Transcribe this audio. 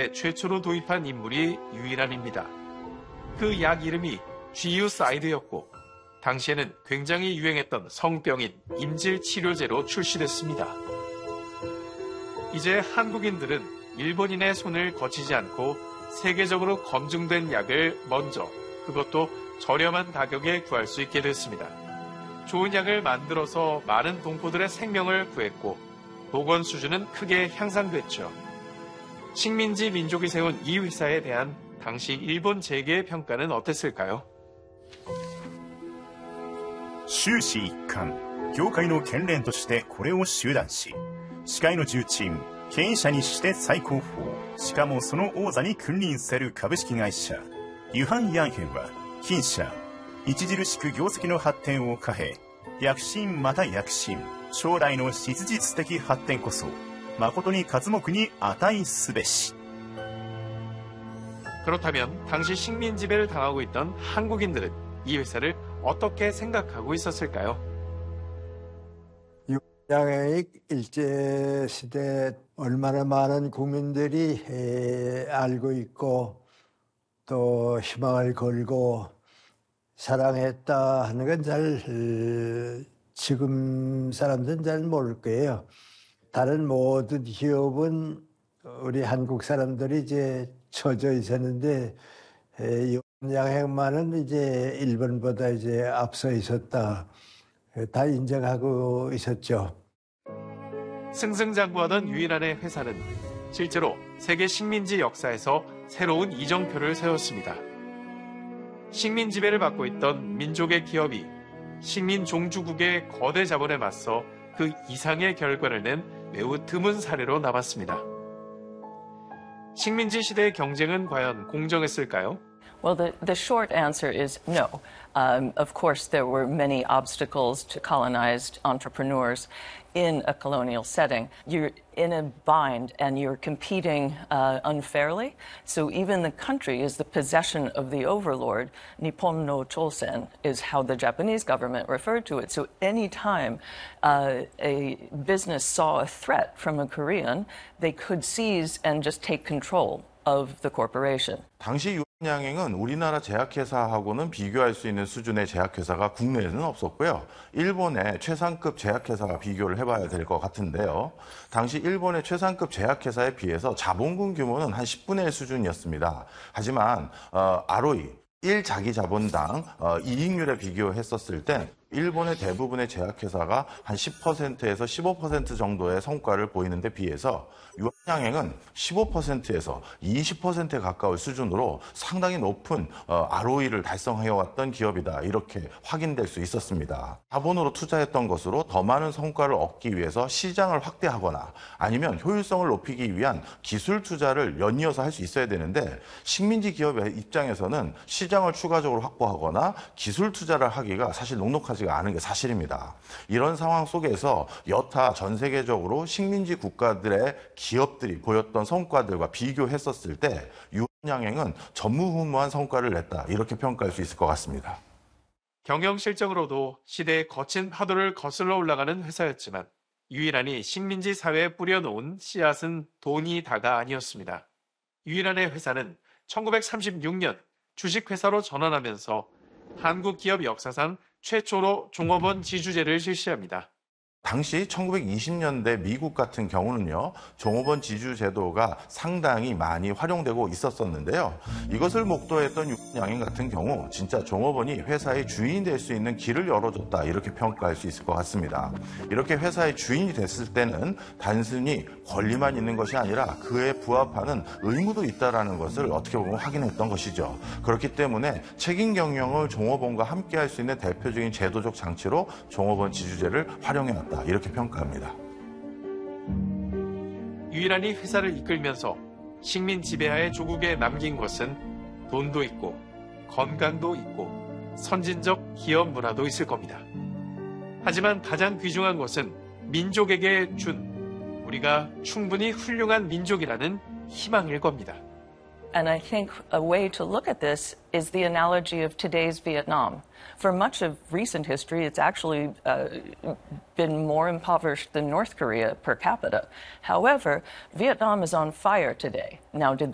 시대에 최초로 도입한 인물이 유일한입니다. 그 약 이름이 GU-사이드였고 당시에는 굉장히 유행했던 성병인 임질 치료제로 출시됐습니다. 이제 한국인들은 일본인의 손을 거치지 않고 세계적으로 검증된 약을 먼저, 그것도 저렴한 가격에 구할 수 있게 됐습니다. 좋은 약을 만들어서 많은 동포들의 생명을 구했고 보건 수준은 크게 향상됐죠. 식민지 민족이 세운 이 회사에 대한 당시 일본 재계의 평가는 어땠을까요? 終始一貫、業界の県連としてこれを集団し、司会の重鎮、経営者にして最高峰、しかもその王座に君臨せる株式会社、ユハン・ヤンヘンは、近社、著しく業績の発展を欠へ、躍進また躍進、将来の質実的発展こそ、誠に刮目に値すべし。 그렇다면 당시 식민 지배를 당하고 있던 한국인들은 이 회사를 어떻게 생각하고 있었을까요? 유양의 일제시대 얼마나 많은 국민들이 알고 있고 또 희망을 걸고 사랑했다 하는 건 잘 지금 사람들은 잘 모를 거예요. 다른 모든 기업은 우리 한국 사람들이 이제 처져 있었는데 양행만은 이제 일본보다 이제 앞서 있었다. 다 인정하고 있었죠. 승승장구하던 유일한의 회사는 실제로 세계 식민지 역사에서 새로운 이정표를 세웠습니다. 식민 지배를 받고 있던 민족의 기업이 식민 종주국의 거대 자본에 맞서 그 이상의 결과를 낸 매우 드문 사례로 남았습니다. 식민지 시대의 경쟁은 과연 공정했을까요? Well, the short answer is no. Of course, there were many obstacles to colonized entrepreneurs in a colonial setting. You're in a bind and you're competing unfairly. So even the country is the possession of the overlord. Nippon no Chosen is how the Japanese government referred to it. So anytime a business saw a threat from a Korean, they could seize and just take control of the corporation. 당시 유한양행은 우리나라 제약회사하고는 비교할 수 있는 수준의 제약회사가 국내에는 없었고요. 일본의 최상급 제약회사가 비교를 해봐야 될 것 같은데요. 당시 일본의 최상급 제약회사에 비해서 자본금 규모는 한 10분의 1 수준이었습니다. 하지만 ROE, 1자기 자본당 이익률에 비교했었을 때 일본의 대부분의 제약회사가 한 10%에서 15% 정도의 성과를 보이는 데 비해서 유한양행은 15%에서 20%에 가까울 수준으로 상당히 높은 ROE를 달성해왔던 기업이다. 이렇게 확인될 수 있었습니다. 자본으로 투자했던 것으로 더 많은 성과를 얻기 위해서 시장을 확대하거나 아니면 효율성을 높이기 위한 기술 투자를 연이어서 할 수 있어야 되는데 식민지 기업의 입장에서는 시장을 추가적으로 확보하거나 기술 투자를 하기가 사실 녹록하지가 않은 게 사실입니다. 이런 상황 속에서 여타 전 세계적으로 식민지 국가들의 기업들이 보였던 성과들과 비교했었을 때 유한양행은 전무후무한 성과를 냈다. 이렇게 평가할 수 있을 것 같습니다. 경영 실적으로도 시대의 거친 파도를 거슬러 올라가는 회사였지만 유일한이 식민지 사회에 뿌려놓은 씨앗은 돈이 다가 아니었습니다. 유일한의 회사는 1936년 주식회사로 전환하면서 한국 기업 역사상 최초로 종업원 지주제를 실시합니다. 당시 1920년대 미국 같은 경우는요, 종업원 지주 제도가 상당히 많이 활용되고 있었었는데요. 이것을 목도했던 유한양행 같은 경우 진짜 종업원이 회사의 주인이 될 수 있는 길을 열어줬다 이렇게 평가할 수 있을 것 같습니다. 이렇게 회사의 주인이 됐을 때는 단순히 권리만 있는 것이 아니라 그에 부합하는 의무도 있다는 것을 어떻게 보면 확인했던 것이죠. 그렇기 때문에 책임 경영을 종업원과 함께 할 수 있는 대표적인 제도적 장치로 종업원 지주제를 활용해왔다. 이렇게 평가합니다. 유일한이 회사를 이끌면서 식민 지배하에 조국에 남긴 것은 돈도 있고 건강도 있고 선진적 기업 문화도 있을 겁니다. 하지만 가장 귀중한 것은 민족에게 준 우리가 충분히 훌륭한 민족이라는 희망일 겁니다. And I think a way to look at this is the analogy of today's Vietnam. For much of recent history, it's actually been more impoverished than North Korea per capita. However, Vietnam is on fire today. Now, did